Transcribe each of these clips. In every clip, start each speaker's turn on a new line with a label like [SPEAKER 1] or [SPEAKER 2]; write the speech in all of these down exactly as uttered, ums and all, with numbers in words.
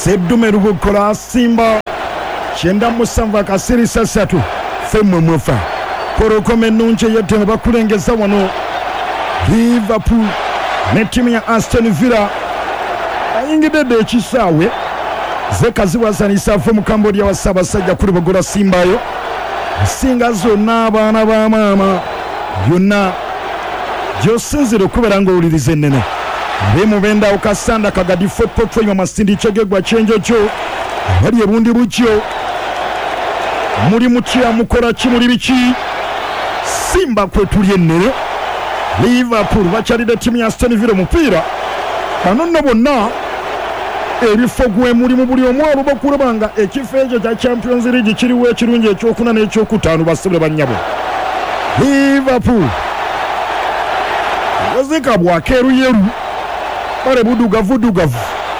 [SPEAKER 1] Seddume Lubukola Simba kyenda musanvu akasirisa ssatu femme mufa Korokome Nunche yette nga bakulengeza wano Liverpool ne ttiimu ya Aston Villa ayingidde ekisaawe zekaziwazanisa ave mu Cambodia wa Ssaabasajja kuli Lubukola Simbayo singa zonna abaana ba maama yonna gyosinzire okubeera ng'owuliriza ennene bemubenda okasanda kagadi football train masindi chegegwa chenjo cho bali ebundi bucho muri mukia mukora kimuli bichi Simba kwetulye nnere Liverpool bachalide timu ya Aston Villa mupira banonna bonna ebifo gwe muri mu buli omwalo bakulabanga ekifeejo kya Champions League kiriwo ekirungi ekyokuna n'ekyokutaano basibule bannyabo Liverpool yazika bwakeru yeru bale budugavu dugavu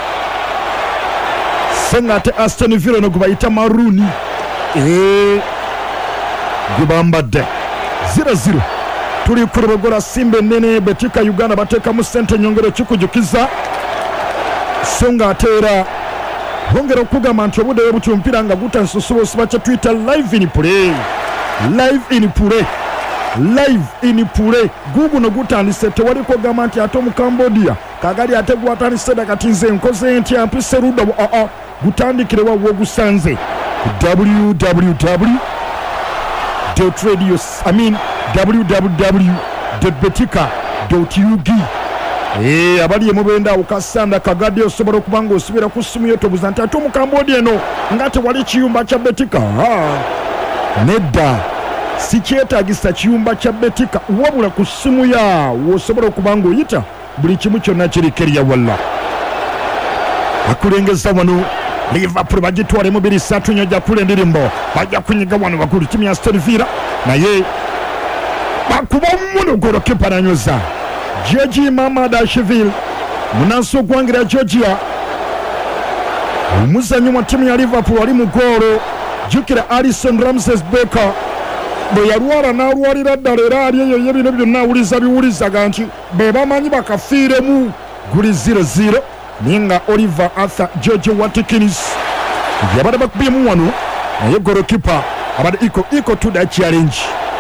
[SPEAKER 1] sengate Aston Villa no gubayita maruni eh gubambadde zero zero tuli kuri Lubukola Simba nene Betika Uganda bateka mu sente nyongero kikujukiza songa atera hongera okugamba nti obudde bw'ebutyo mpira nga gutansusuba osiba kya Twitter live in play live in play live in play gugu no gutandise tewali kugamba nti ate mu Cambodia kagali ate gwatandise kati nze nkoze nti ampise ruda a a gutandikire wa wogusanze w w w dot radio I mean w w w dot betika dot u g eh abali emubenda ukasanda kagadi osobola okubanga osubira ku simu yo tobuza nti ate mu Cambodia eno ngate wali kiyumba kya Betika ha nedda sikyetaagisa kiyumba kya Betika wabula ku simu ya wosobola okubanga oyita buli kimu kyonna kirikeriya walla akulengeza wano Liverpool bagitwale mu biri ssatu nnyo jakule ndirimbo bajja kunyiga wano bakulu timu ya Aston Villa naye bakuba muno golokipa nanyoza Georgie Mamadashvili munansi ogwangira Georgia omuzannyo wa timu ya Liverpool ali mu goolo jukira Alisson Ramsey Becker bwe yalwala n'alwalira ddala era ali eyo y'ebino byonna awuliza biwulizaga nti be bamanyi bakafiiremu guli zero zero naye nga Oliver Arthur George Watkins yabadde bakubyemu wano naye golokipa abadde iko iko to the challenge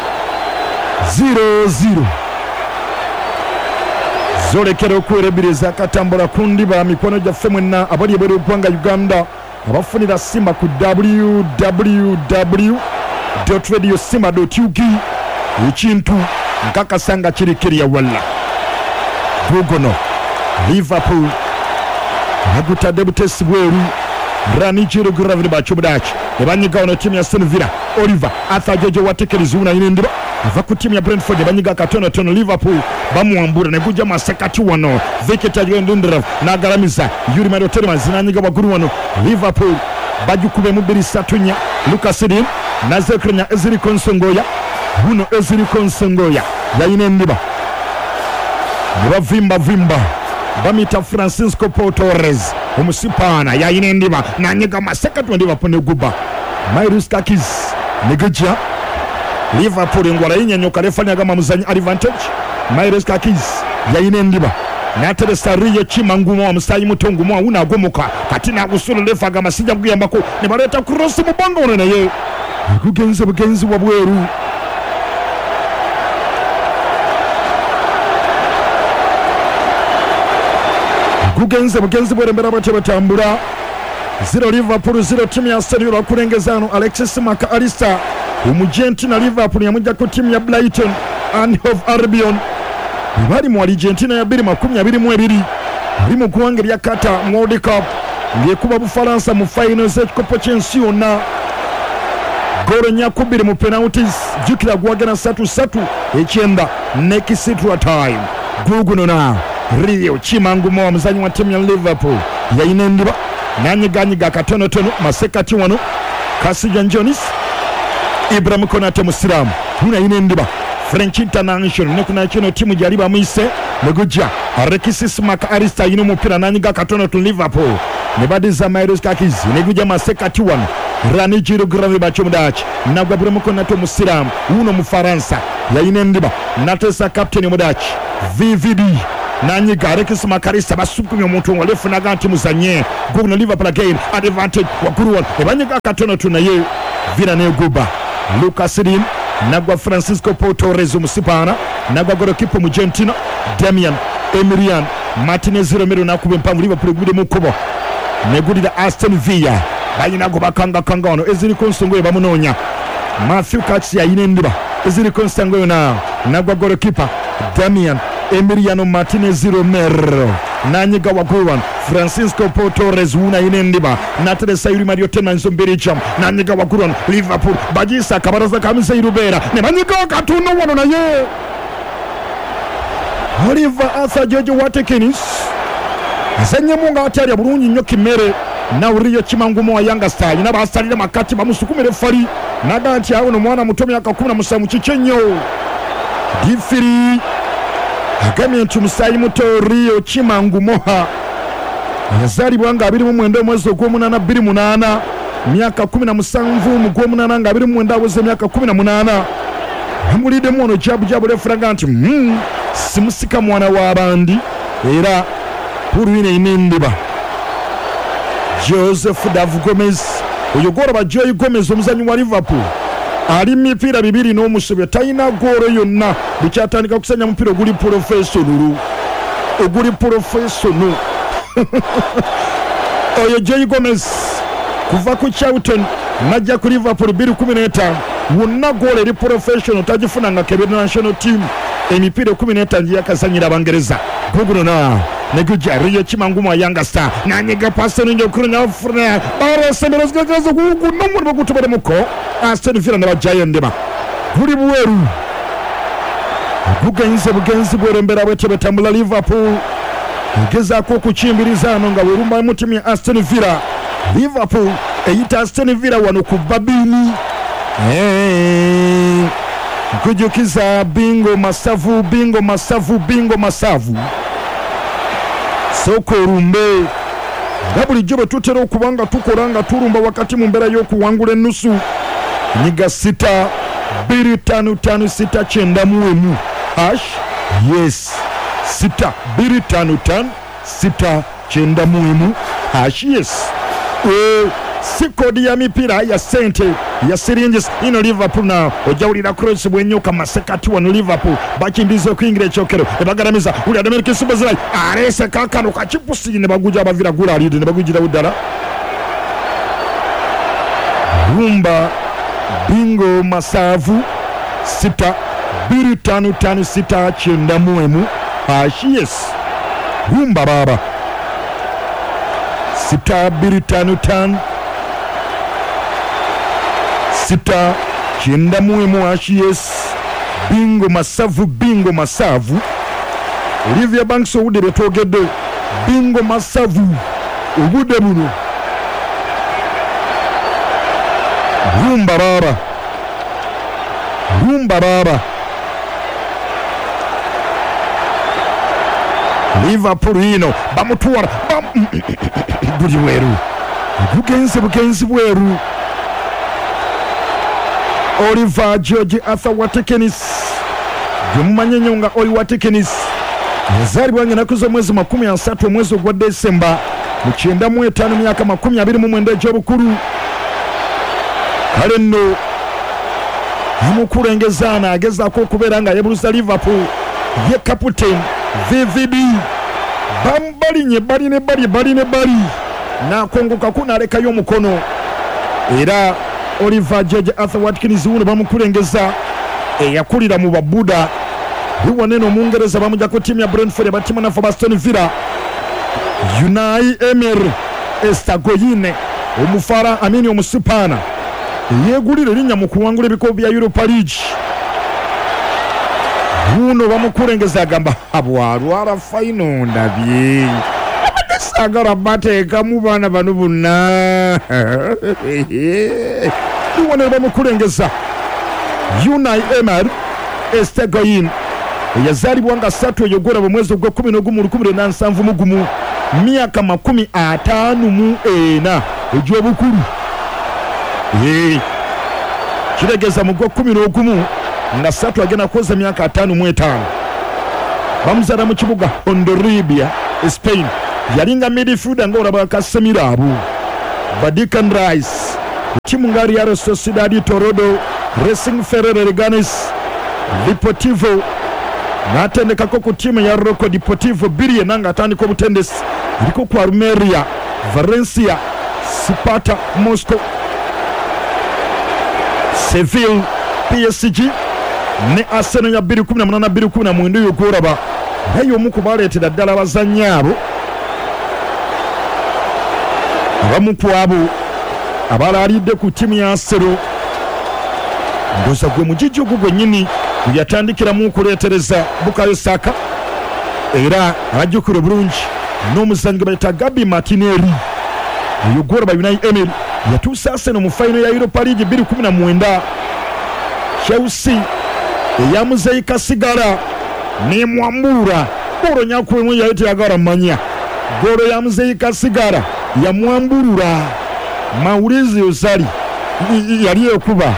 [SPEAKER 1] zero zero zolekera okwerebireza akatambula ku ndiba mikono gyaffe mwenna abali ebweru eggwanga Uganda abafunira Simba ku w w w dot radio simba dot u g ekintu nkakasanga kirikiriya walla gugono Liverpool bagutadde butesi bweru rani kiro gravity bachubudaki ebanyiga ono timu ya Aston Villa Oliver Arthur George Watkins una yinendiba ava ku timu ya Brentford banyiga katono tono Liverpool bamuambura ne kujja masekati wano Victor Lindelof nagalamiza Yuri Madoterma zinanyiga baguru wano Liverpool bajukube mu biri satunya Lucas Digne nazekrenya Ezri Konsongoya buno Ezri Konsongoya yayinendiba bavimba vimba bamita Francisco Torres omusipana yayinendiba nanyiga masekati ndiba pone guba Myris Kakis negeja Liverpool ngwala yinyanyoka refanya gama muzanyi advantage Myris Kakis yayinendiba nateresa riye chimanguma wa musayi mutongo mwa una gomoka katina gusulu lefa gama sijja kugiyambako ne baleta cross mu bango ono naye kugenze bugenzi wa bweru kugenze bugenzi bwerembera bache batambula zero Liverpool zero timu ya Aston Villa kulengezano Alexis McAllister Umugentina Liverpool yamujja ku timu ya Brighton and Hove Albion bali mu Argentina ya biri makumi abiri mu ebiri bali mu kuwange lya kata World Cup ngekuba Bufaransa mu finals ekikopo ky'ensi yonna goro nyakubiri mu penalties jukira gwagana satu satu ekyenda next time guguno na Rio Chimanguma wa muzanyi wa timu ya Liverpool yayinendiba nanyiganyiga katono tono masekati wano Kasija Jones Ibrahim Konate Musiramu huna yinendiba French International nekuna kino timu jaliba mwise neguja Alexis McAllister yino mupira nanyiga katono to Liverpool nebadiza Myris Kakis neguja masekati wano Rani Jiro Gravi bachomudachi nagwa Ibrahim Konate Musiramu uno mu Faransa yayinendiba natesa captain mudachi V V D nanyiga Alexis Makarisa basukumye omuntu ngo lefunaga nti muzanye guno Liverpool again advantage wakuru wano ebanyiga katono tunaye vira ne guba Lucas Rim nagwa Francisco Pau Torres umusipana nagwa gorokipo mu Argentina Damian Emilian Martinez Romero nakube mpangu Liverpool gude mukubo negulira Aston Villa bayina go bakanga kanga wano eziri konsongoye bamunonya Matthew Katsi yayine ndiba eziri konsongoye na nagwa gorokipa Damian Emiliano Martinez Romero nanyiga wakuwan Francisco Pau Torres una yine ndiba natere sayuri Mario Tena nsomberi cham nanyiga wakuwan Liverpool bajisa kabaraza kamisa irubera ne banyiga wakatuno wano na ye Oliver Arthur George Watkins azanye munga atari bulungi nnyo kimere na uriyo kimangumo wa Yanga Star ina basalira makati bamusukumire fali naganti awo no mwana mutomi akakumi na musanvu kichenyo difiri agamye ntumusayi muto Rio Chimangumoha yazali bwanga abiri mu mwendo mwezi ogw'omunana bbiri munana myaka kumi na musanvu mu gw'omunana nga abiri mu mwenda aweze myaka kumi na munana amulide muno jabu jabu refraganti mm, simusika mwana w'abandi era purwine inindiba Joseph Davu Gomez oyogora ba Joy Gomez omuzanyi wa Liverpool ali mipira bibiri n'omusobe tayina goro yonna bikyatandika kusanya mupira oguli professional oguli professional oyo Joy Gomez kuva ku Charlton najja ku Liverpool bbiri kumi n'etaano wonna goro eri professional tagifuna nga kebe national team emipira kumi n'etaano yakazanyira Abangereza guguno na Neguja Rio Chimangumo wa Yanga Star nanyega pasi ninyo kurunya furna bara semeros gagazo gugu nomwe bagutubere muko Aston Villa na Giant ndeba kuri buweru kugenze bugenzi bwerembera bwete betambula Liverpool ngeza ko kuchimbiriza no nga werumba mutimi Aston Villa Liverpool eyita Aston Villa wano ku babini eh kujukiza bingo masavu bingo masavu bingo masavu soko rumbe dabuli jobe tutero kubanga tukoranga turumba wakati mumbera yo kuwangula nusu nyiga sita biri tanu tanu sita chenda muwemu hash yes sita biri tanu tanu sita chenda muwemu hash yes e sikodi ya mipira ya sente ya syringes ino Liverpool na ojawulira cross bwenyoka masekati wano Liverpool bakimbizo kuingira chokero ebagaramiza uli Amerika Subazrai arese kakano kachipusi ne baguja abavira gula alide ne bagujira udala rumba bingo masavu sita biri tanu tanu sita chenda muemu yes rumba baba sita biri tanu tanu sita chenda muemu yes bingo masavu bingo masavu Olivia Banks ude betogede bingo masavu ugude muno rumba baba rumba baba Liverpool ino bamutuwara bam buli weru bugenze bugenzi bweru Oliver George Arthur Watkins Jumumanyenyo nga Oli Watkins yazali bwange nakuzo mwezi makumi asatu mwezi gwa Desemba mu kyenda mu etaano myaka makumi abiri mu mwenda gy'obukulu kale nno amukulengezana agezaako okubeera nga yebuluza Liverpool ye captain V V D bambalinye bali ne bali bali ne bali nakongoka kunalekayo omukono era Oliver George Arthur Watkins uno bamukulengeza eyakulira mu babuda biwaneno mungereza bamuja ku timu ya Brentford batima na Aston Villa Unai Emery Estagoyine omufara amini omusupana yegulire linya mu kuwangula ebikopo bya Europa League uno bamukulengeza agamba abwalwala final ndabye sagara bateka mu bana bano bonna tuwane bamukulengeza Unai Emery Estagoyine yazali bwanga satu yogora mu mwezi gwa kumi n'ogumu lukumi na nsanvu mugumu myaka makumi ataano mu ena egy'obukulu eh kiregeza mu gwa kumi n'ogumu nga satu agenda koza myaka ataano mu etaano bamuzana mu kibuga Honduras Spain yalinga midfielder ng'olaba Casemiro Badikan Rice timu nga Real Sociedad Toledo Racing Ferrer Leganés Deportivo n'atendekako ku timu ya Rocco Deportivo Birie nanga atandika obutendesi iliko ku Almeria Valencia Sparta Moscow Seville P S G ne Arsenal ya bbiri kumi na munaana bbiri kumi na mwenda y'okulaba naye omu ku baleetera ddala abazannyi abo abamu ku abo abalaalidde ku timu ya Arsenal ndoza gwe mugijjo gwe gwennyini yatandikiramu okuleetereza Bukayo Saka era abajjukira bulungi n'omuzannyi gwe bayita Gabi Martinelli oyo gwolaba Unai Emery yatuusa Arsenal mu fayino ya Europa League bbiri kumi na mwenda Chelsea eyamuzeyi Kasigala nemwambulula golo nyakwemu yayiteyagala manya golo yamuzeyi Kasigala yamwambulula Maurizio Sarri yali ekuba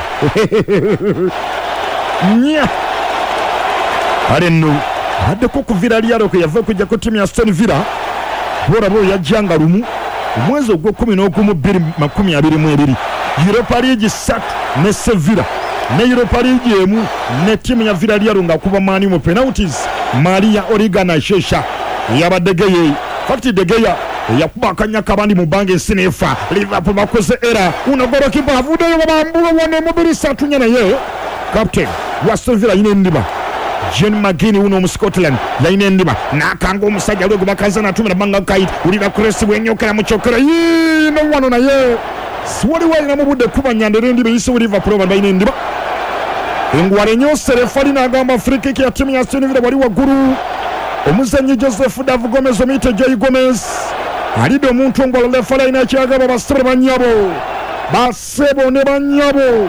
[SPEAKER 1] nya ale nno addeko ku Villarreal ke yava kujja ku timu ya Aston Villa bora bo yajjanga lumu omwezi ogw'ekkumi n'ogumu bbiri makumi abiri mu ebiri Europa League ssatu ne Sevilla ne Europa League emu ne timu ya Villarreal nga kuba mani mu penalties Maria Origana Shesha yabadde Geye fakti de Gea yakuba akanyaka abandi mu bange sinefa Liverpool bakoze era unagoro kipa avudeyo bambulo wone mubiri satu nyana ye captain wa Aston Villa yine ndiba John McGinn uno mu Scotland yine ndiba nakanga omusajja lwe gubakazana atumira banga kait ulira Crest bwenyokera mu chokera yi no wano na ye swali wali mu budde kuba nyandere ndiba yiso Liverpool bamba yine ndiba engware nyose refari nagamba free kick ya timu ya Aston Villa wali waguru omuzanyi Joseph Davu Gomez omite Joy Gomez alido omuntu ngolo refari ina kyagaba basere banyabo basebo ne banyabo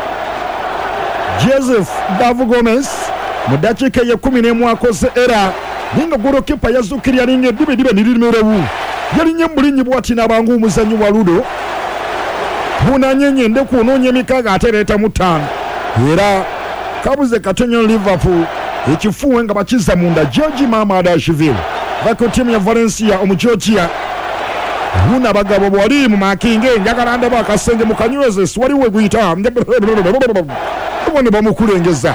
[SPEAKER 1] Joseph Davu Gomez mu dakika ya kumi n'emu akoze era ninga gorokipa yazukiri yalinye dibe dibe nirimerewu yalinye mulinyi bwati nabangu omuzanyi wa Ludo bunanyenye ndeku ononye mikaga atereta mutano era kabuze katonyo Liverpool ekifuwe nga bakiza munda George Mamadashvili bako timu ya Valencia omu Georgia huna bagabo bwali mu makinge njagala ndaba akasenge mu kanyweze swali we guyita ubone bamukulengeza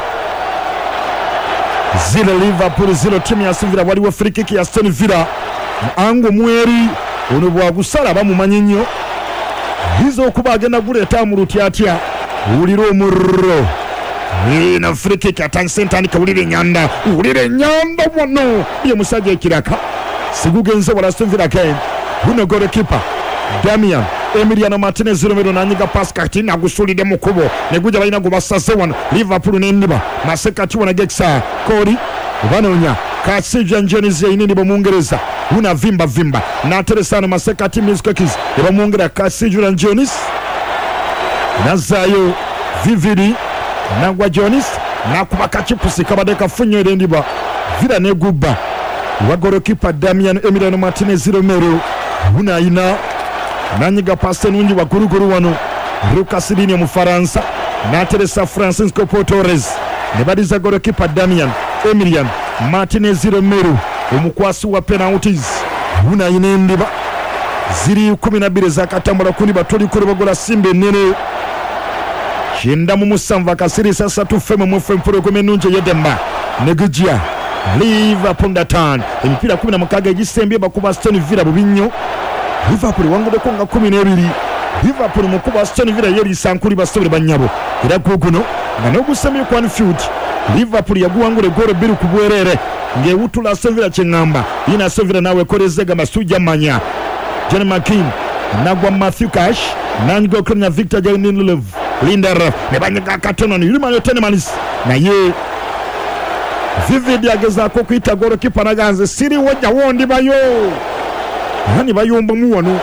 [SPEAKER 1] zile Liverpool zilo timu ya Aston Villa waliwo free kick ya Aston Villa ango mweri ono bwagusala bamumanyi nnyo hizo okuba agenda guleeta mu lutyatya ulira omurro na free kick atangise ntandika ulire nyanda ulire nyanda wano ye musajja ekiraka sigugenze wala Aston Villa game buno goalkeeper Damian Emiliano Martinez Romero nanyiga pass kati nagusulide mukubo neguja balina gubasaze wano Liverpool n'endiba masekati wana geksa kori banonya Kasija Njenizi inini bomungereza una vimba vimba na Teresano masekati Miskakis ebamungera Kasija Njenizi nazayo Vividi nagwa Jones nakubaka chipusi kabadeka funyo endiba Villa neguba wa goalkeeper Damian Emiliano Martinez Romero una ina nanyiga passe nungi wa guruguru wano Lucas Digne mu Faransa na Teresa Francisco Torres ne badiza goalkeeper Damian Emilian Martinez Romero omukwasi wa penalties una ina ndiba ziri kumi na bbiri zakatambula kuni batoli kuri bagola simbe nene Shinda mu musanva kasiri sasa tufeme mu fem program nunje yedemba negujia Liverpool ndatan empira kumi na mukaga egisembye bakuba Aston Villa bubinyo Liverpool wangude konga kumi n'ebiri Liverpool mukuba Aston Villa yeri sankuri basobole banyabo era kuguno nga nogusemye ku Anfield Liverpool yaguwangule goro biru kubwerere ngewutula Aston Villa kyengamba ina Aston Villa nawe kolezega masuja manya John McGinn nagwa Matthew Cash nango kronya Victor Janilov Linder ne banyaga katono ni Yulima Tenemans na ye Vivid yageza ko kwita goro kipanaganze siri wajja wondi bayo hani bayomba mu wano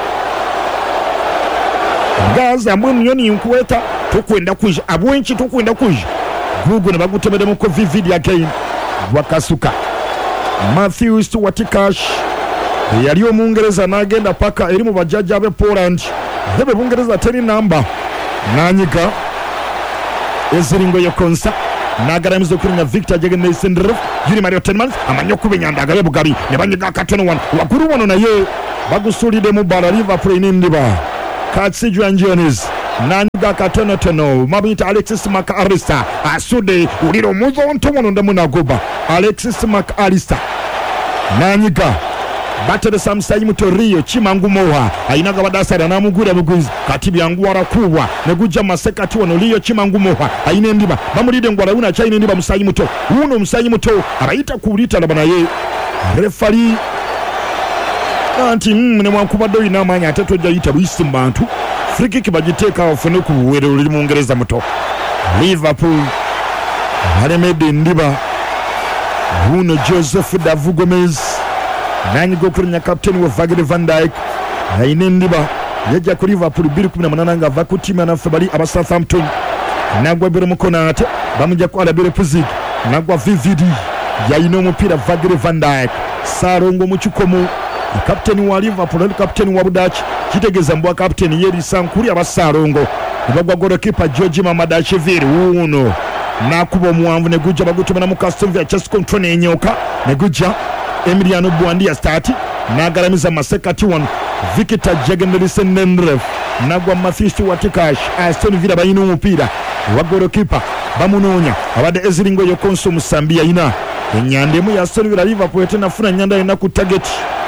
[SPEAKER 1] gaza munu yoni nkweta tukwenda kuja abwenchi tukwenda kuja gugu ne bagutebede mu ko Vivid again wakasuka Matthew Stewart Cash yali omungereza nagenda paka eri mu bajjaja abe Poland debe bungereza teri namba nanyiga eziringo yokonsa nagaramiza kurina Victor Jegene Sindref Yuri Mario Tenmans amanyo kubenyanda agabe bugabi ne banyiga katono wan wakuru wano naye bagusulide mu bala Liverpool n'indiba Katsi Jones nanyiga katono tono mabita Alexis McAllister asude uliro muzo ntomono ndamuna goba Alexis McAllister nanyiga Batere Samsayi Mutorio Chimangumoha ainaga badasara namugura buguzi kati byangwara kuwa neguja masekati wano liyo Chimangumoha aine ndiba bamulide ngwara una chaine ndiba Musayi Muto uno Musayi Muto abayita kulita labana ye refari anti mne mwankubadde ina amanya atatu jayita buyisi mbantu free kick bagiteka ofune ku buwere uli Mungereza muto Liverpool alemede ndiba uno Joseph Davu Gomez nanyi gokurnya captain wa Virgil van Dijk aine ndiba yajja ku Liverpool two thousand eighteen nga va ku timu na February aba Southampton nagwa bire mukonate bamujja ku alabire Puzik nagwa V V D yaine omupira Virgil van Dijk sarongo mu kikomo captain wa Liverpool captain wa Budachi kitegeza mbwa captain yeri sankuri aba sarongo bagwa goalkeeper George Mamadashvili uno nakuba muwanvu ne gujja bagutuma na mu Aston Villa chess control enyoka ne gujja Emiliano Buendia start nagaramiza masekati one Victor Jegene Nendref nagwa Mathistu Watikash Aston Villa bayina umupira wa goalkeeper bamunonya abade eziringo yo konso musambia ina enyandemu ya Aston Villa Liverpool tena funa nyanda ina ku target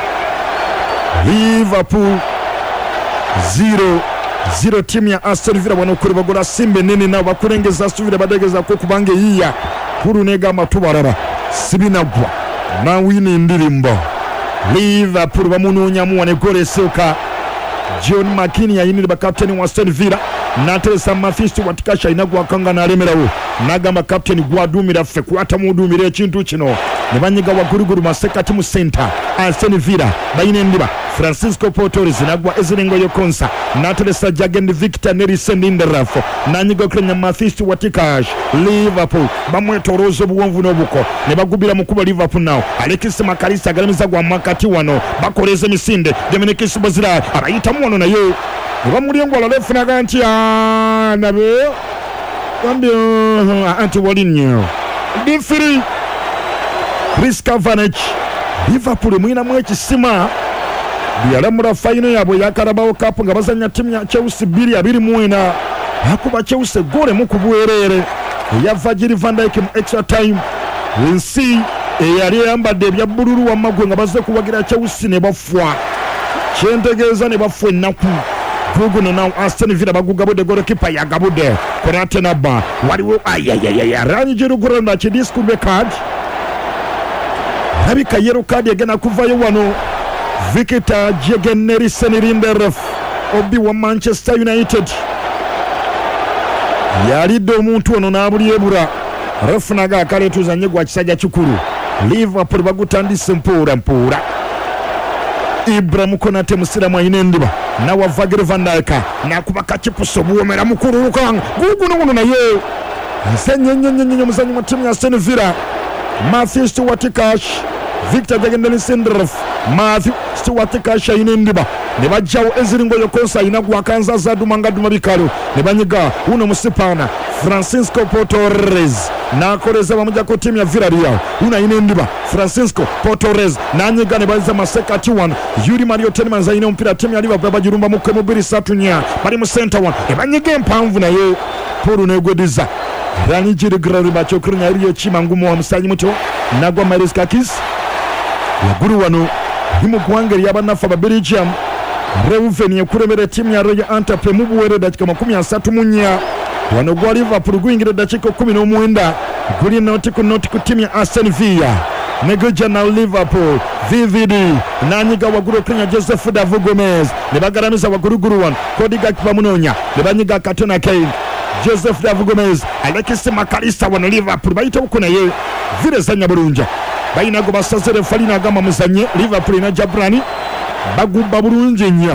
[SPEAKER 1] Liverpool zero zero team ya Aston Villa wanokuri bagola simbe nene na bakurengeza Aston Villa badegeza ko kubange yiya kurunega matubarara sibinagwa na wini ndirimbo Liverpool bamunonya muwane gole soka John McKinney yayinira ba captain wa Aston Villa na Teresa Mathistu Watikasha inagwa kanga na alemerawo nagamba captain gwadumira ffe kwata mudumira ekintu kino ne banyiga wa guruguru masekati mu center Aston Villa bayine ndiba Francisco Portoris nagwa eziringo yokonsa na Teresa Jagend Victor Nelson Lindelöf nanyiga krenya Mathistu Watikash Liverpool bamwetorozo buwonvu nobuko ne bagubira mukuba Liverpool now Alexis McAllister agalamiza gwa makati wano bakoleze misinde Dominic Szoboszlai abayita muwano naye bamulyengo alolefu naganti nabe kambyo anti walinyo difiri Chris Kavanagh Liverpool mwina mwechi sima bialamura final yabo ya Carabao Cup nga bazanya timu ya Chelsea biri abiri mwina hakuba Chelsea gole mu kubuerere ya Virgil van Dijk mu extra time wensi eyali yambadde bya bululu wa magwe nga baze kuwagira Chelsea ne bafwa kyentegeeza ne bafwa ennaku Guguno now Aston Villa bagugabode goalkeeper yagabude Konate naba waliwo ayayaya ranjiro guranda chidisku be card Habika yellow card yagena kuvayo wano Victor Jegene Lindelöf obi wa Manchester United yalidde omuntu ono n'abulyebula refunaga akaleetuzanye gwa kisajja kikulu Liverpool bagutandise mpuura mpuura Ibrahim Konate musiramu ayina endiba nawa Virgil van Dijk nakuba kakipuso buwomera mukulu lukanga guguno guno naye nsenyenyenyenye muzanyi mu timu ya Aston Villa Matthew Watikash Victor Jegene Lindelöf Matthew Watikash ayina endiba ne bajjawo eziringo yokonsa ayina gwakanza zadumanga duma bikalo ne banyiga uno musipana Francisco Portores nakoleza bamujja ku timu ya Villarreal una ayina endiba Francisco Portores nanyiga ne baza masekati one Yuri Mario Tielemans ayina ompira timu ya Liverpool bajirumba mu kemubiri satunya bali mu center one e banyiga empanvu naye Paul negodiza Rani jiri grari bacho kurnya iriyo Chimangumo wa Musayi Muto nagwa Mariskakis yaguru wano himu kuangeri yabanafa ba Belgium Reuven yakuremere timu ya Royal Antwerp mu buwere dakika makumi asatu munya wano gwa Liverpool gwingira dakika kumi n'omwenda guli noti ku noti ku timu ya Aston Villa negoja na Liverpool V V D nanyiga waguru Kenya Joseph Davu Gomez ne bagaramiza waguruguru wan Cody Gakpo munonya ne banyiga Katona Kane Joseph Davu Gomez Alexis McAllister wano Liverpool bayita ukuna ye vile zanya bulunja bayina go basazere falina gama muzanye Liverpool na Jabrani bagubba bulunje nya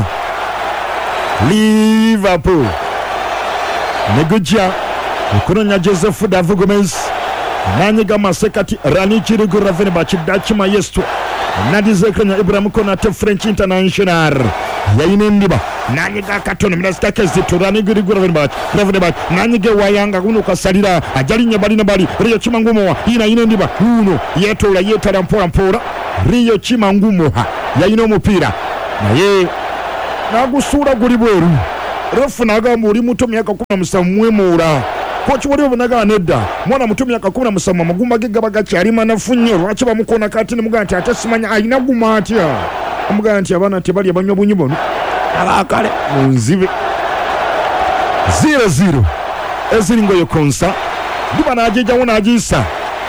[SPEAKER 1] Liverpool negoja ukunonya Joseph Davu Gomez nanyiga masekati Rani Chirigu Ravene bachidachi mayesto nadize Kenya Ibrahim Konate French International yayina endiba nanyiga akatono minasitake ziturani girigura venbach revenebach nanyige wayanga kuno kasalira ajalinya balina bali Rio Chimangumoha ina yina endiba uno yetola yetala mpora mpora Rio Chimangumoha yayina omupira naye nagusura guli bweru refu nagamba oli muto myaka kumi na musanvu mwemuula kochi wali obunaga nedda mwana muto myaka kumi na musanvu amagumba ge gaba gakyali manafu nnyo lwaki bamukona kati ne mugamba nti ate simanya ayina guma atya amugamba nti abaana tebali abanywa bunyi bono abakale munzibe zero zero eziringo yokonsa ndiba najejawo najiisa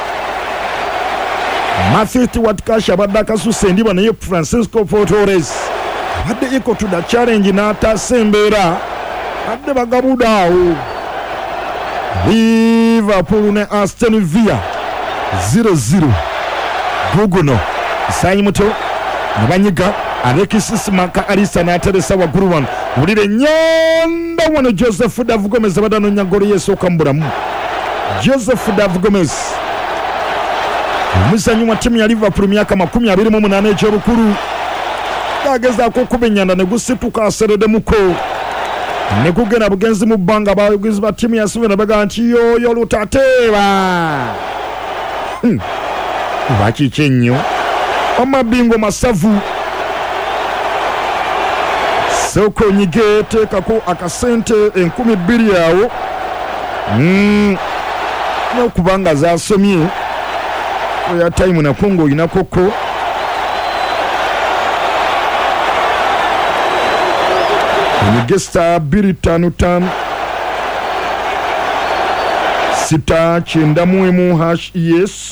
[SPEAKER 1] Mafiti Watkasha abadde akasusse ndiba naye Francisco Portores abadde equal to the challenge n'atasembeera abadde bagabudaawo Liverpool ne Aston Villa zero zero Guguno Sayi muto nabanyiga Alexis Maka Alisa n'ateresa waggulu wano wulire nyanda wano Joseph Dav Gomez abadde nyagolo yesooka mu bulamu Joseph Dav Gomez omuzannyi wa ttiimu ya Liverpool myaka makumi abiri mu munaana eky'obukulu yagezaako okuba ennyanda ne gusituka aseredemuko ne kugenda bugenzi mu bbanga abawagizi ba ttiimu ya Sivena bagamba nti yoyo lutateeba bakiki ennyo amabingo masavu soko nyige teekako akasente enkumi bbiri awo n'okubanga zasomye oya time na Kongo inakoko Nigesta biri tanu tanu sita chenda muemu hash yes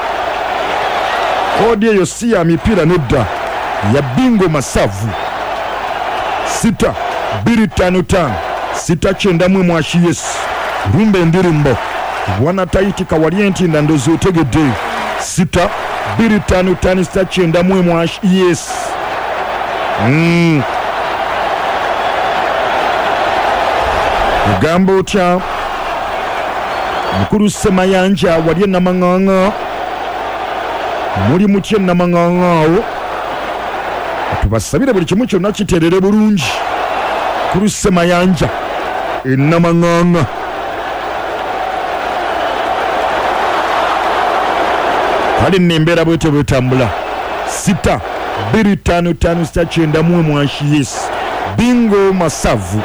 [SPEAKER 1] kodi eyo si ya mipira nedda ya bingo masavu sita biri tanu tanu sita chenda muemu hash yes rumbe ndirimbo wana taiti kawalienti ndandozi utegede sita biri tanu tanu sita chenda muemu hash yes mm. Ugamba otya mukulu Semayanja wali namanganga muri mutye namanganga awo tubasabire buli kimu kyonna kiterere bulungi mukulu Semayanja enamanganga kali nembera bwete bwetambula sita biri tanu tanu sita chenda mwe mwashi yes bingo masavu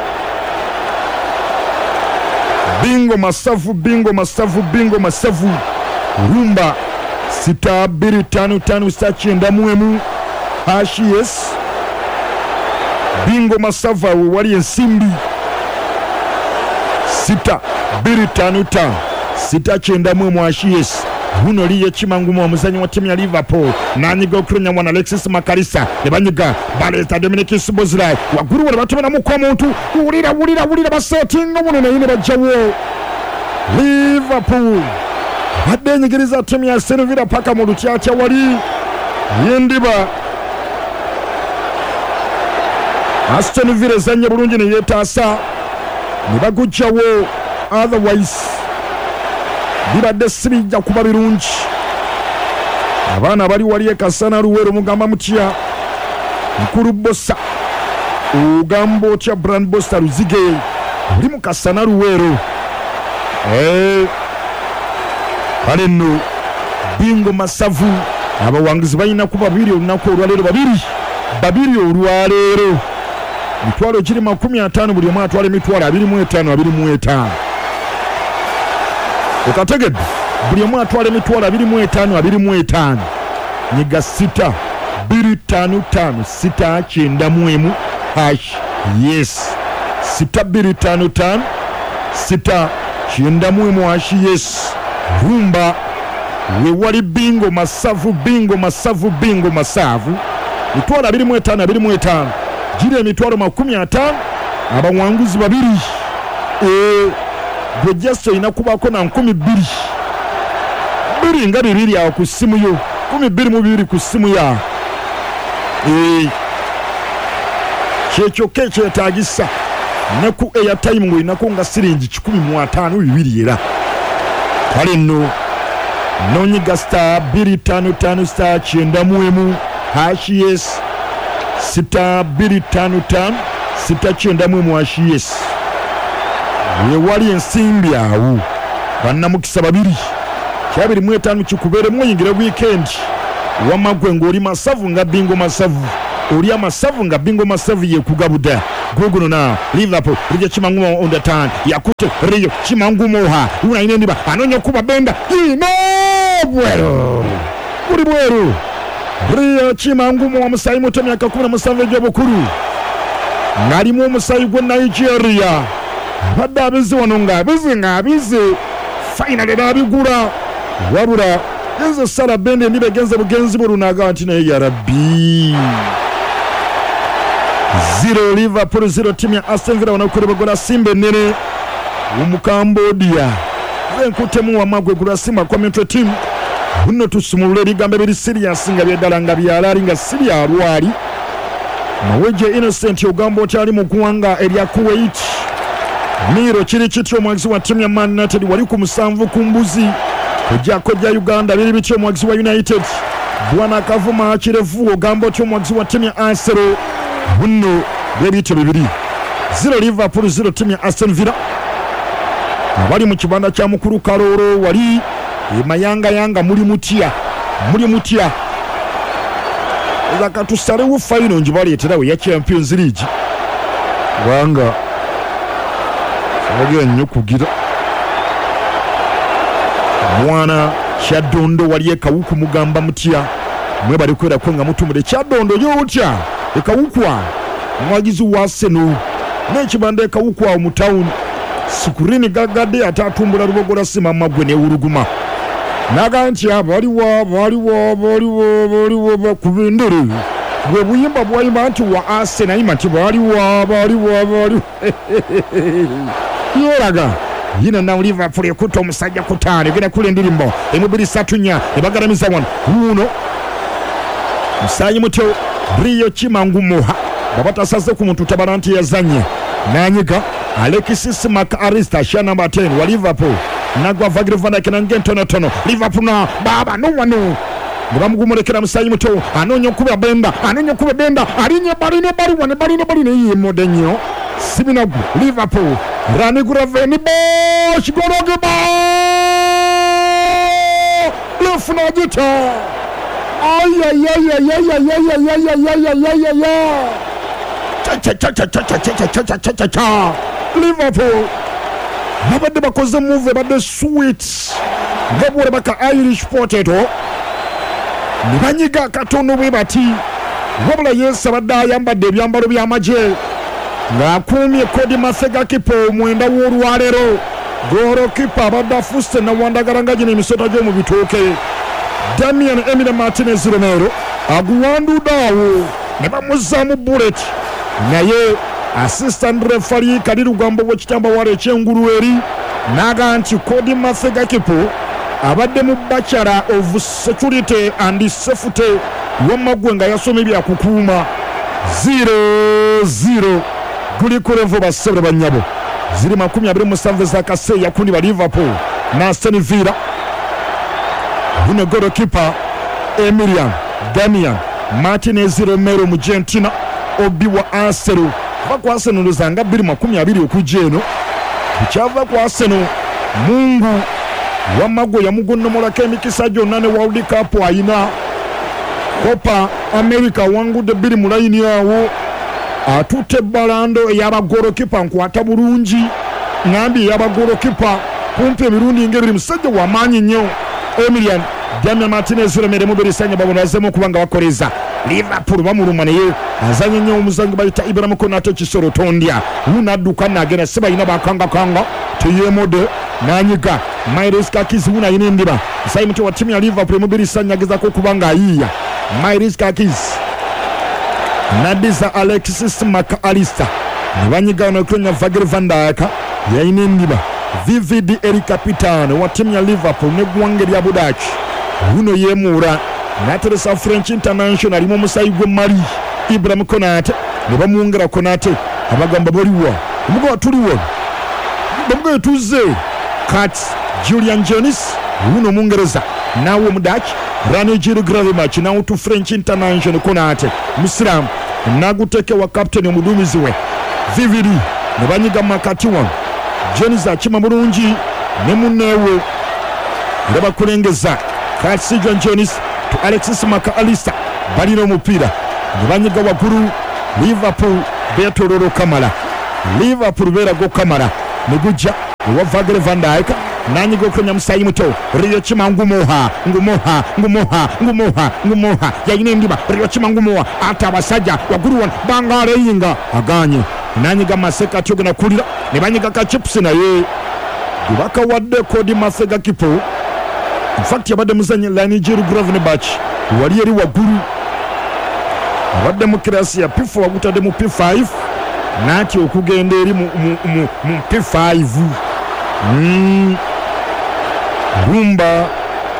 [SPEAKER 1] bingo masavu bingo masavu bingo masavu rumba sita biri tanu tanu sita chenda mwemu hashi yes bingo masavu wali ensimbi sita biri tanu tanu sita chenda mwemu hashi yes Huno liye Chimangumoha omuzannyi wa ttiimu ya Liverpool nanyiga okulonya mwana Alexis Makalisa ne banyiga baleta Dominic Szoboszlai waggulu wano batomenamuko omuntu wulira wulira wulira basetinga muno naye ne bajjawo Liverpool badde enyigiriza ttiimu ya Aston Villa paka mu lutyatya wali yendiba Aston Villa ezannye bulungi ne yeetaasa ne bagujjawo otherwise bibadde sibijja kuba birungi abaana bali wali ekasana luwero mugamba mutya mukulu bossa ugamba otya Brand Bossa Luzige oli mu kasana luwero eh kale nno bingo masavu abawangizi balina kuba babiri olunaku olwaleero babiri babiri olwaleero mitwalo giri makumi ataano buli omu atwala emitwalo abiri mu etaano abiri mu etaano okategedde buli omu atwala emitwalo abiri mu etaano abiri mu etaano nyiga sita biri tano tano sita chenda mwemu hash yes sita biri tano tano sita chenda mwemu hash yes rumba we wali bingo masavu bingo masavu bingo masavu mitwalo abiri mu etaano abiri mu etaano jire emitwalo makumi ataano abawanguzi babiri eh Bwejeso inakubako na nkumi biri biri nga bibiri awo ku ssimu yo kumi biri mu bibiri ku ssimu ya eh kyekyo kyetaagisa ne ku airtime ngo inako nga siringi kikumi mu ataano bibiri era kale nno nonyiga star biri tano tano star chenda mwemu hash yes sita bbiri ttaano ttaano sita kyenda mu mwashi yes wewali ensimbi awo bannamukisa babiri kyabiri mu etaano kikubeere muyingira weekend wamagwe ng'oli masavu nga bingo masavu oli amasavu nga bingo masavu yekugabuda guguno na Liverpool rije chimangumo on the turn yakute riyo chimangumo ha una inendiba anonyo kuba benda ino bwero kuri bwero riyo chimangumo wa musayi muto myaka kumi na musanvu egy'obukulu ng'ali mu omusayi gwe Nigeria badde abizi wano ng'abizi ng'abizi finally n'abigula wabula yenze Salah bende ndibe genze bugenzi bulunaga nti naye ya rabbi zero Liverpool zero timu ya Aston Villa wanakure bagola Simba nene mu Cambodia zenkutemu wamagwe gula Simba commentary team buno tusumulule ligambe biri serious nga byedala nga byalali nga siri alwali Maweje Innocent yogambo cyali mu kuwanga elia Kuwait Miro kiri kityo mwagizi wa timu ya Man United wali ku musanvu ku mbuzi kujja kujja Uganda biri bityo mwagizi wa United bwana Kavuma akirevu ogambo cyo mwagizi wa timu ya Arsenal buno bebityo bibiri zero Liverpool zero timu ya Aston Villa wali mu kibanda kya mukuru Karoro wali emayanga yanga muri mutia muri mutia zaka tusale u final njibaletera we ya Champions League wanga wage nnyo kugira mwana Kyadondo wali ekawuku mugamba mutia mwe bali kwera kwenga mutumure Kyadondo yotya ekawukwa mwagizi wa Arsenal n'ekibanda ekawukwa mu town sikurini gagade atatumbula rubogola sima magwe ne uruguma naganti abali wa bali wa bali wa bali wa bakubindere bwe buyimba bwayima nti wa Arsenal imati bali wa bali wa bali yoraga yina na Liverpool ekuto omusajja kutaano gena kule ndirimbo emubiri satunya ebagaramiza wano uno musanyi muto Rio Chimangumuha babata saze ku muntu tabaranti yazanye nanyiga Alexis McAllister sha number ten wa Liverpool nagwa Virgil van Dijk nange tono tono Liverpool na baba no wano ngamugumulekera musanyi muto anonyo kuba benda anonyo kuba benda alinye baline bali wane baline baline yi modenyo sibinagu Liverpool rani guraveni bo shigoroge ba lefuna jita ay ay ay ay ay ay ay ay ay ay ay ay cha cha cha cha cha cha cha cha cha cha cha Liverpool babade bakoze move bade sweet ngabure baka Irish potato nibanyiga katono bwe bati wabula Yesu abadde ayambadde ebyambalo by'amaje ng'akumye Kodi Masega kipo mwenda w'olwalero goro kipa abadde afusse nawandagala nga gino emisota gy'omu bitooke Damian Emile Martinez Romero aguwandudaawo ne bamuzzaamu bullet naye assistant referee Kali Lugambo w'ekitamba wala ekyengulu eri n'aga nti Kodi Masega kipo abadde mu bachelor of security and safety wamagwe nga yasoma ebyakukuuma zero zero guli kurevo basebre banyabo ziri makumi abiri musanvu za kase yakundi ba Liverpool na Aston Villa buno goalkeeper Emilian Damian Martinez Romero mu Argentina obi wa Arsenal bakwa Arsenal zanga bbiri makumi abiri okujeno kyava kwa Arsenal Mungu wamago yamugonnomola kemikisa gyonna ne World Cup ayina Copa America wangudde bbiri mu layini yawo atute balando ey'abagoro kipa nkwata bulungi ngambi ey'abagoro kipa kumpe mirundi ngebiri musajja wa maanyi nnyo Emilian Damian Martinez Romero mubiri sanya babona azemo kubanga bakoleza Liverpool bamuluma naye azanye nnyo omuzangi bayita Ibrahim Konato kisoro tondya unadduka nagenda seba ina bakanga kanga teyemode nanyiga Myles Kakis una inendiba sai mtu wa timu ya Liverpool mubiri sanya gezako kubanga ayiya Myles Kakis Nadiza Alexis McAllister nibanyiga no kunya Virgil van Dijk ya inendiba V V D El Capitano wa timu ya Liverpool ne gwange lya Budaki uno yemura Nateresa French International mu musayi gwe Mali Ibrahim Konate ne bamuongera Konate abagamba boliwa umugo tuliwo bamugo tuze Kat Julian Jones uno mungereza nawo Mudaki Rani Jiru Grave match nawo to French International Konate Muslim naguteke wa captain omuduumizi we viviri ne banyiga makati wano Jones akima bulungi ne munneewe era bakulengeza Kasi John Jones to Alexis McAllister balina omupiira ne banyiga waggulu Liverpool beetoloola Kamara Liverpool beeraga Kamara ne gujja ewa Virgil van Dijk nanyiga okulenya musayi muto Rio Chima ngumoha ngumoha ngumoha ngumoha ngumoha yayina endiba Rio Chima ngumoha ate abasajja waggulu wano Bangala eyinga aganye nanyiga Maseka tyogena kulira ne banyiga ka chips naye gubaka wadde kodi Maseka kipo in fact yabadde muzanyi Nigeria Gravine Batch wali eri waggulu abadde mu kirasi ya P four wagutadde mu P five nati okugenda eri mu, mu, mu, mu P five mm. Rumba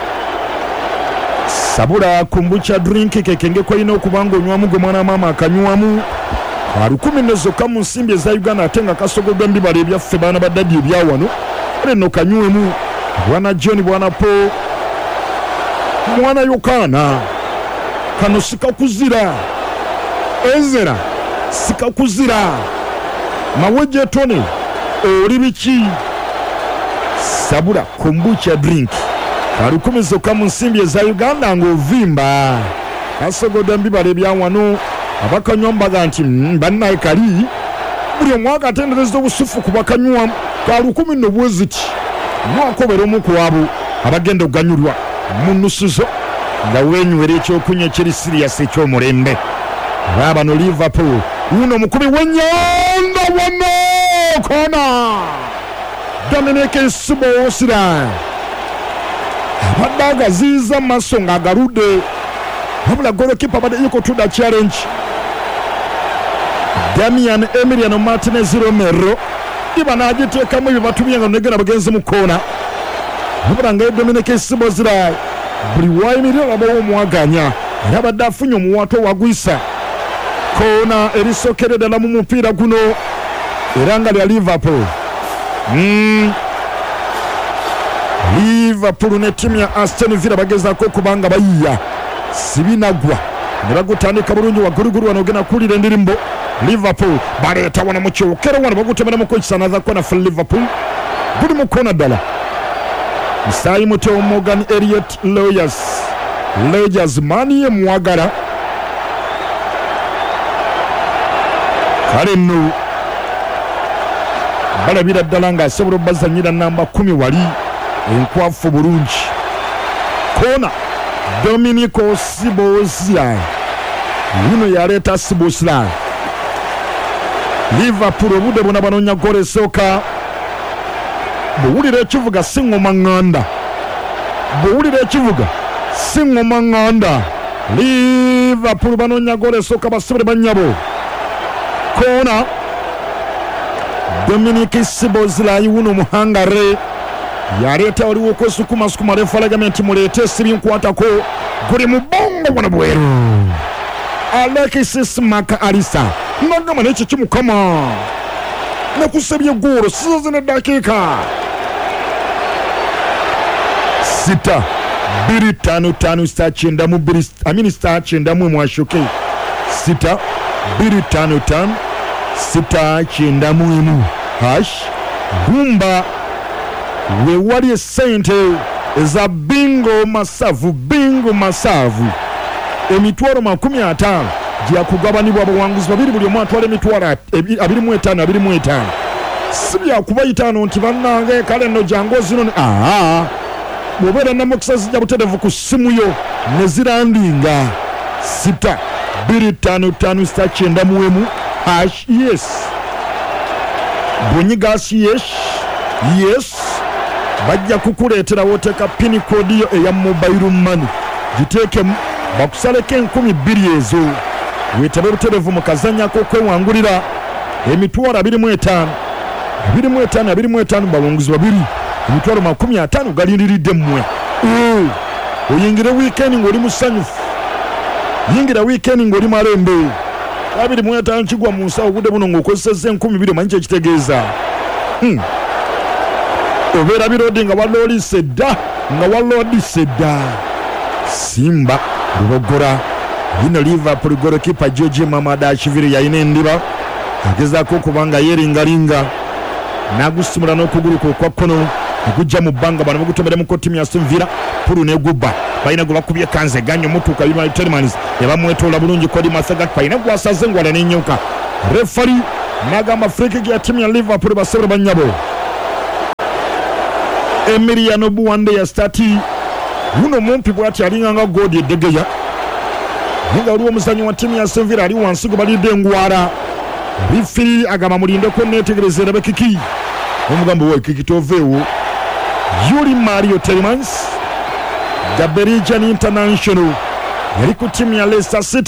[SPEAKER 1] sabula kumbucha drink kekenge kwa ino okubango nywamu gwe mwana mama akanywamu alukumi nezoka mu nsimbi eza Uganda atenga kasogoga mbibale ebyaffe baana badadi ebyawano eno kanywemu bwana John bwana Po mwana Yokana kano sikakuzira Ezera sikakuzira maweje tone oli biki sabula kombucha drink alukumi zoka mu nsimbi eza Uganda ng'ovimba kasogoda mbibale ebyawano abakanyombaga nti bannaye kali buli omwaka atendereza obusufu ku bakanywa kalukumi no bweziti mwakobera omu ku abo abagenda okuganyulwa mu nnusuzo nga wenywera ekyokunywa ekiri sirias ekyomulembe baba no Liverpool uno mukubi w'ennyanda wano kona Dominic Sibosira abadde agaziiza mu maaso ng'agaludde wabula golokipa abadde yuko tuda challenge Damian Emiliano Martinez Romero iba najiteekamu ebyo batumye nga negera bagenzi mu koona wabula nga Dominic Sibosira buli wayimirira labawo omwaganya era badde afunye omuwato wagwisa koona erisokere ddala mu mupiira guno era nga lya Liverpool mm. Liverpool ne timu ya Aston Villa bagezaako okubanga bayiya sibinagwa ne bagutandika bulungi waggulugulu wano ogenda kuwulira endirimbo Liverpool baleeta wano mu kyokero wano bagutemera mu kwekisanaza kona fe Liverpool guli mu kona ddala musaayi muto Morgan Elliot Lawyers Lawyers mani ye mwagala kale nno balabira ddala ng'asobola obbazanyira namba kumi wali enkwafu bulungi kona Dominico Sibosira uno yaleeta Sibosira Liverpool obudde buna banoonya ggoolo esooka bw'owulira ekivuga si ngoma ŋŋanda bw'owulira ekivuga si ngoma ŋŋanda Liverpool banoonya ggoolo esooka basobole bannyabo kona Dominic Sibosira uno muhangare yaleeta waliwo okwesukumasukuma refalegament muleete sibinkwatako guli mu bongo bwana bweru Alexis McAllister nagamba nekyo kimukama nakusabye ggoolo sizo ne dakiika sita biri tano tano sita cyenda mu biri amini sita cyenda mu mwashuke sita biri tano tano sita cyenda mu emu hash Rumba we wali esente eza bingo masavu bingo masavu emitwalo makumi ataano gyakugabanibwa abawanguzi babiri buli omu atwala emitwalo abiri mu etaano abiri mu etaano si byakubayitaano nti bannange kale nno jangu zino aa bw'obeera namukisa zijja butereevu ku ssimu yo ne zirandinga sita biri tano tano sita cyenda mu emu hash yes bw'onyigasi yes yes bajja kukuleetera woteeka pini koodi yo eya mobile money giteekemu bakusaleko enkumi bbiri ezo weetabe butereevu mu kazannyako okwewangulira emitwalo abiri mu etaano abiri mu etaano abiri mu etaano bawanguzi babiri emitwalo makumi ataano galindiridde mmwe oyingire wiikendi ng'oli musanyufu yingira wiikendi ng'oli malembe abiri mu etaano kigwa mu nsawo obudde buno ng'okozesezza enkumi bbiri omanyi kyekitegeeza hmm. obeera birodi nga waloolise dda nga waloodise dda Simba Lubogora Yino Liverpool goalkeeper George Mamadashvili yayina endiba agezaako kubanga yeringalinga nagusimula n'okugulu kwe kwa kkono okujja mu bbanga bano bagutomere mu timu ya Aston Villa pulu negubba balina gwe bakubye kanze ganyo mutuuka United Telemans ebamwetoola bulungi Cody Masagat balina gwasaze ngwala n'ennyuka refari n'agamba free kick ya timu ya Liverpool basebera bannyabo Emiliano Buwande ya stati uno mumpi bwati alinga nga godi edegeya nga waliwo omuzannyo wa timu ya Aston Villa ali wansi gwe balidde engwara rifiri agamba mulinde ko netegereza erabe kiki omugambo we kiki toveewo Yuri Mario Telemans the Belgian International yali ku timu ya Leicester City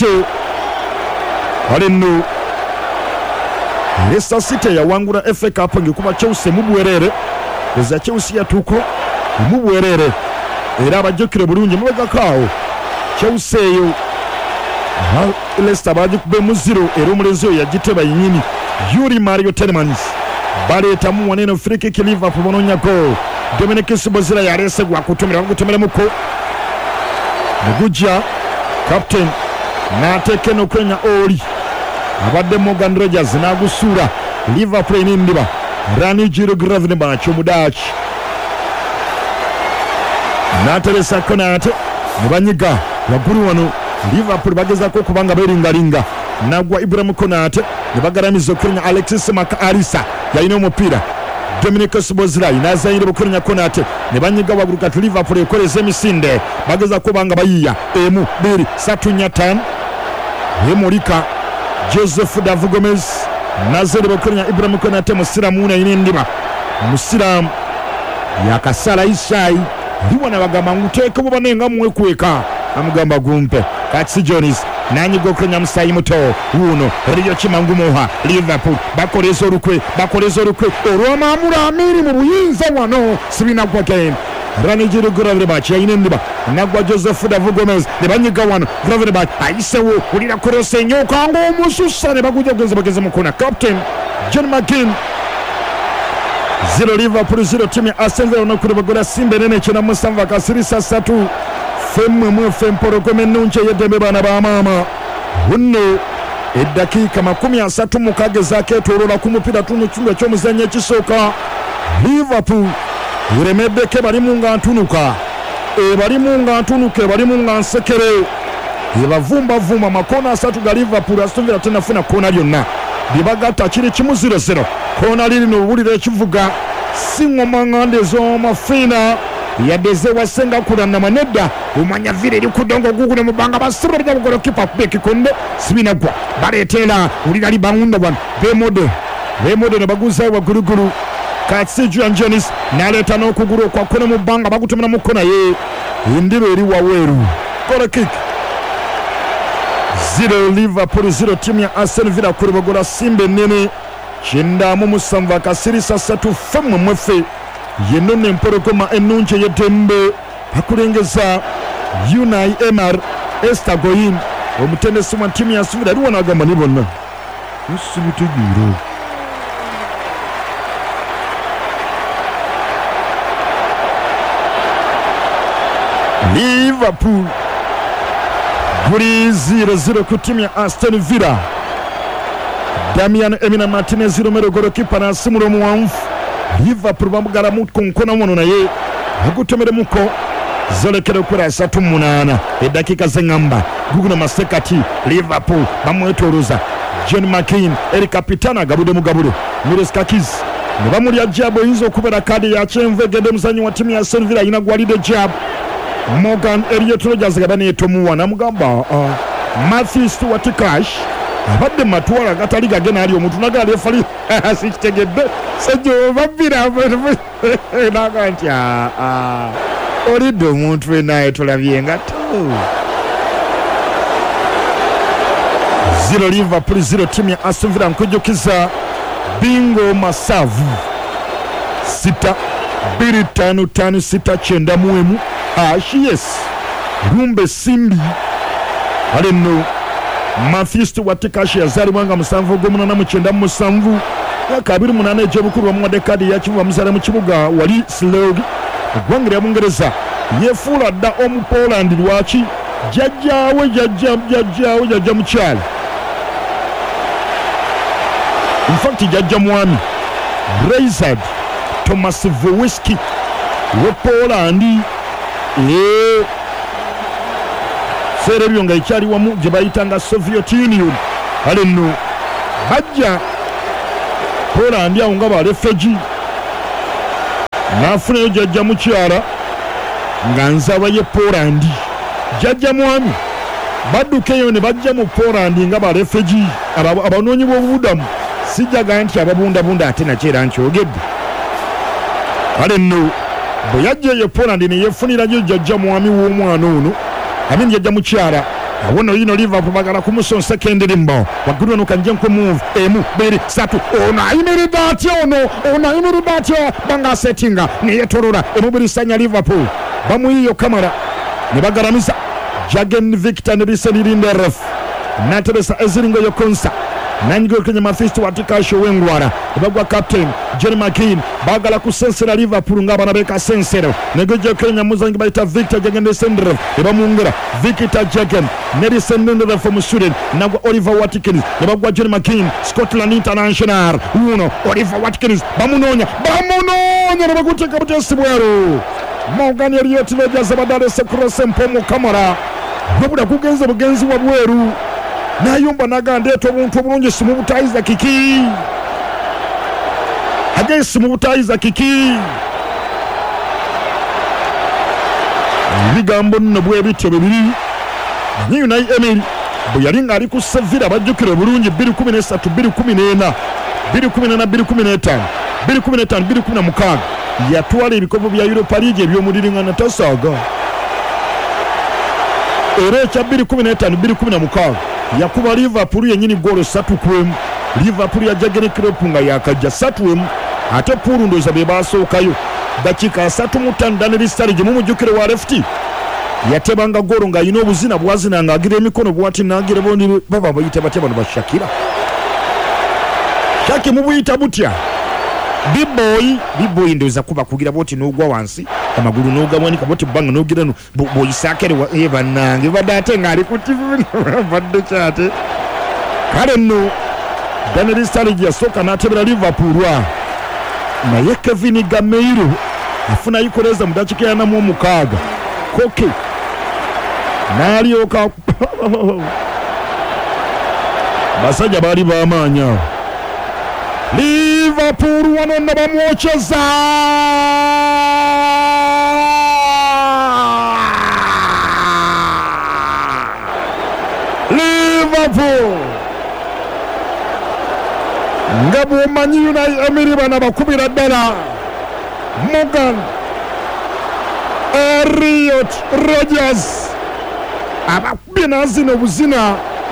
[SPEAKER 1] alino Leicester City yawangula F A Cup ngikuba Chelsea mu bwerere eza Chelsea yatuko mu bwerere era abajjukire bulungi mubagakaawo Chelsea yo Leicester bagikube mu zero era omulenzi oyo yagiteba yinyini Yuri Mario Telemans baleetamu waneno free kick Liverpool bononya goal Dominic Szoboszlai yarese gwakutumira gutumira muko Mugujja captain n'ateeka n'okwenya oli abadde Morgan Rogers n'agusuula Liverpool n'endiba Rani Giro Gravenberch omudaaki n'ateresa Konate ne banyiga waggulu wano Liverpool bagezaako okubanga beeringalinga nagwa Ibrahim Konate ne bagaramiza okwenya Alexis McAllister yalina omupiira Dominic Szoboszlai n'azayire bukwenya Konate ne banyiga waggulu kati Liverpool ekoleza emisinde bagezaako banga bayiya emu bbiri ssatu nnya ttaano emulika Joseph Davi Gomez nazayire bukwenya Ibrahim Konate musiraamu nayina endiba musiraamu yakasala Ishayi liwana bagamba nguteeke buba nenga mwekweka amugamba gumpe Katsi Jones nanyiga okwenya musayi muto uno Rio Chimangumoha Liverpool bakoleza olukwe bakoleza olukwe olw'amaamula amiri mu buyinza wano sibinagwa game Ranigiri Gravenberch yayina endiba nagwa Joseph Davi Gomez ne banyiga wano Gravenberch ayisewo ulira kurose nyoka ng'omususa ne baguja kugeza bageze mu kona captain John McGinn zero Liverpool zero timu ya Aston Villa no kulibagola simbe nene chena musanva kasirisa satu femme mwe femporo kome nunche yedembe bana ba mama unno edakika makumi asatu mukage zake torola kumupira tunu chumba ky'omuzannyo kisooka Liverpool uremedde bali munga ntunuka e bali munga ntunuka e bali munga nsekere ebavumba vuma makona asatu ga Liverpool Aston Villa tenafuna kona lyonna bibagata kiri kimu zero zero kona liri no bulira ekivuga singoma ngande z'omafina yadeze wasenga kulana manedda umanya vile eri kudongo gugune mubanga basirira bya bugolo kipa beki konde sibinagwa baletera ulira libawunda bwana bemode bemode ne baguza wa guruguru Katsi Jones naleta n'okuguru kwa kone mubanga bagutumira mukona ye indiro eri waweru goal kick zero Liverpool zero timu ya Aston Villa kulibagola simbe nene Chinda mu musanva kasirisa satu femme mwefe yenone mporokoma enunche yetembe bakulengeza Unai Emery Esther Goyin omutendesi wa timu ya Aston Villa aliwana agamba ni bonna usibitugiro Liverpool guri zero zero ku timu ya Aston Villa Damian Emina Martinez Romero goalkeeper na simulo muwanfu Liverpool bamugala mu konkona wono naye agutomere muko zolekere kura satu munana edakika zengamba guguna masekati Liverpool bamwetoroza John McGinn eri kapitana gabude mugabude Miroskakis ne bamuli ajabo yizo kubera kadi ya chenve gede muzanyi wa timu ya Aston Villa ina gwalide jab Morgan Elliot Rogers gabane tomuwa na mugamba uh, Matthew Stewart Cash abadde matwala gatali gagena ali omuntu nagala efali asikitegedde sejo babira naganti ah olido omuntu wenaye tulabye ngato zero Liverpool zero timu ya Aston Villa nkujukiza Bingo Masavu sita biri tano tano sita chenda muemu Ashes Rumbe Simbi aleno Matthew Stewart Cash yazali mwanga musanvu gomuna na muchenda musanvu ya kabiri munane ejobukuru mu dekade ya kivu muzala mu kibuga wali Slog gwangire ya Bungereza yefula da omu Poland lwachi jajjawe jajja jajjawe jajja mukyala in fact jajja mwami Brazzard Thomas Vowiski we Poland eh serebyo nga ikyali wamu gye bayitanga Soviet Union ale nno bajja Poland awo nga ba refugee nafunayo jajja mukyala nga nzaba ye Poland jajja mwami baddukeyo ne bajja mu Poland nga ba refugee abanoonyi b'obubudamu sijaga nti ababundabunda ate nakyera nkyogedde ale nno bwe yajja ye Poland ne yeefunirayo jajja mwami w'omwana ono amini jajja mukyala awono yino Liverpool bagala kumusonsa kendirimbo waggulu ono kanje nko move emu biri satu ono ayimiridde atya ono ono ayimiridde atya banga settinga neyetolola emubirisanya Liverpool bamuyiyo kamera ne bagaramiza Jagen Victor ne bisenirinde ref nateresa eziringo yo konsa nanyigo kwenye mafisto watikasho wengwara ebagwa captain Jerry McKean bagala kusensera Liverpool ngaba nabeka sensero negoje kwenye muzangi baita Victor Jagen desendere ebamungera Victor Jagen neri sendere from Sweden nagwa Oliver Watkins ebagwa Jerry McKean Scotland International uno Oliver Watkins bamunonya bamunonya nabaguteka butesi bwero Morgan Elliott lejaza badale sekurose mpomo kamera nobula kugenza bugenzi wa bweru nayumba nagande eto obuntu obulungi simu butayiza kiki age simu butayiza kiki bigambo nno bwebityo bibiri nyi Unai Emery bwe yali ng'ali ku Sevilla bajjukira bulungi bbiri kumi n'esatu bbiri kumi n'ena bbiri kumi n'ena bbiri kumi n'etaano bbiri kumi n'etaano bbiri kumi na mukaaga yatwala ebikopo bya Europa League eby'omuliringana tasaaga era ekya bbiri kumi n'etaano bbiri kumi na mukaaga yakuba Liverpool yennyini goolo ssatu ku emu Liverpool ya Jurgen Klopp nga yakajja ssatu emu ate Pool ndowooza be baasookayo dakiika asatu mu ttaano Daniel Sturridge mumujjukire wa lefti yatebanga goolo ng'alina obuzina bwazina ng'agira emikono bwati n'agira bondi baba bayita batya bano bashakira Shaki mubuyita butya Biboy Biboy ndowooza kuba kugira boti n'ogwa wansi amagulu n'ogamwanika boti banga n'ogira no boyisakere wa eba nange badde ate ng'ali ku T V badde kyate kale nno Daniel Sturridge yasooka n'atebera Liverpool naye Kevin Gameiro afuna yikoleza mu dakiika ya namu omukaaga koke n'alyoka basajja baali b'amaanyi awo Liverpool wano na bamwokyeza Liverpool nga bw'omanyi Unai Emery bana bakubira ddala Morgan Elliott Rodgers abakubye n'azina obuzina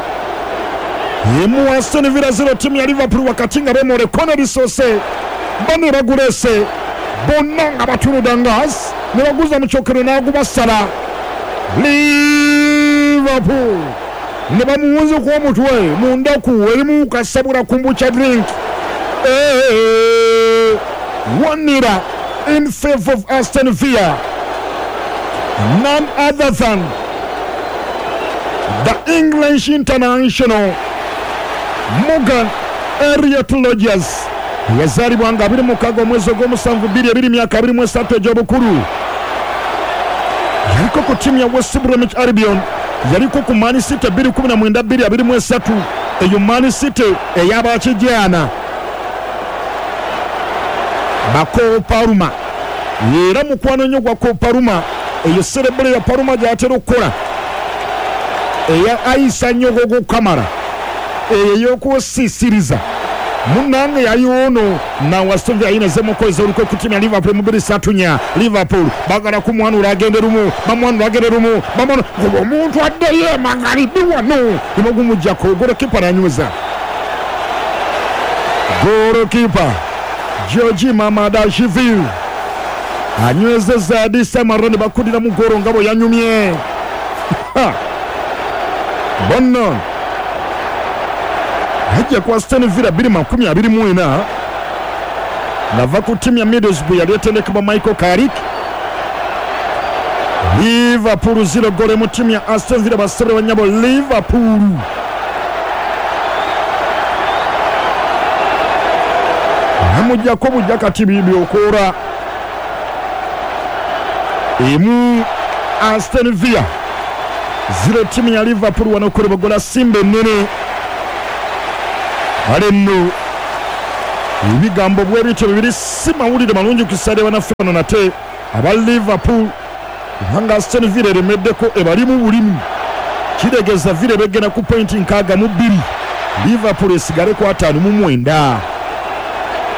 [SPEAKER 1] yemu Aston Villa zero timu ya Liverpool wakati nga bemore Connor Sose bane bagulese bonna nga batunudde ngas ne baguza mu kyokero n'agubasala Liverpool ne bamuwunze ku omutwe mu ndaku erimu kasabula kumbucha drink eh one nil in favor of Aston Villa, none other than the English international Morgan Elliott Rodgers. yazalibwa nga abiri mu kaga omwezi ogw'omusanvu bbiri ebiri myaka abiri mu esatu egy'obukulu. yaliko ku ttiimu ya West Bromwich Albion, yaliko ku Man City bbiri kumi na mwenda bbiri abiri mu esatu, eyo Man City ey'abakijaana Bako Paluma. Era mukwano nnyo gwa Ko Paluma, eyo serebule ya Paluma gy'atera okukola eya ayisa nnyo ogw'okukamala eyo ey'okusiisiriza munange yayoono na Aston Villa ina zemo ko ezoliko ku ttiimu ya Liverpool mu bbiri ssatu nnya. Liverpool bagala kumwanula agende lumu, bamwanula agende lumu, bamwana omuntu addeyo emangalibi wano imogumujjako golokipa nanyweza. Golokipa Georgi Mamadashvili anywezezza Adisa Marone bakudira mu golo ngabo yanyumye. Bonno hajja kwa Aston Villa bbiri makumi abiri mu ena nava ku ttiimu ya Middlesbrough yali etendekebwa Michael Carrick. Liverpool zero gole mu timu ya Aston Villa basabire banyabo Liverpool. Namujja ko bujja kati bibi okora emu Aston Villa zero timu ya Liverpool wanokole bagola simbe nene aleno ibigambo bwe bityo bibiri simawulire malungi kusale banafano nate aba Liverpool hanga Aston Villa remeddeko ebali mu bulimu kiregeza Villa begena ku point nkaga mu bbiri Liverpool esigale ku ataano mu mwenda.